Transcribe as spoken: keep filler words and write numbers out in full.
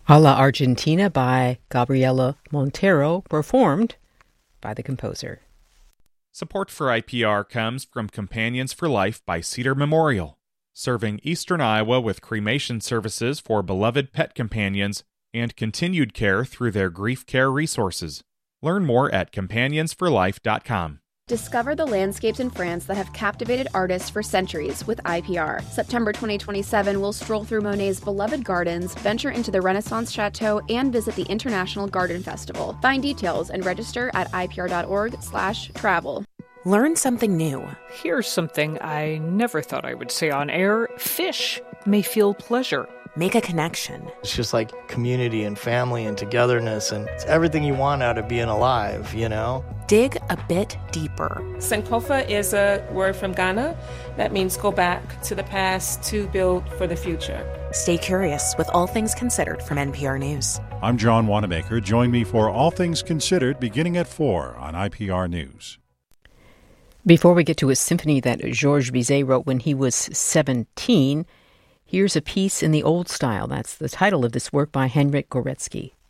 A la Argentina by Gabriela Montero, performed by the composer. Support for I P R comes from Companions for Life by Cedar Memorial, serving eastern Iowa with cremation services for beloved pet companions and continued care through their grief care resources. Learn more at companions for life dot com. Discover the landscapes in France that have captivated artists for centuries with I P R. September twenty twenty-seven, we'll stroll through Monet's beloved gardens, venture into the Renaissance Chateau, and visit the International Garden Festival. Find details and register at ipr.org slash travel. Learn something new. Here's something I never thought I would say on air. Fish may feel pleasure. Make a connection. It's just like community and family and togetherness, and it's everything you want out of being alive, you know? Dig a bit deeper. Sankofa is a word from Ghana that means go back to the past to build for the future. Stay curious with All Things Considered from N P R News. I'm John Wanamaker. Join me for All Things Considered beginning at four on I P R News. Before we get to a symphony that Georges Bizet wrote when he was seventeen, here's a piece in the old style. That's the title of this work by Henryk Górecki.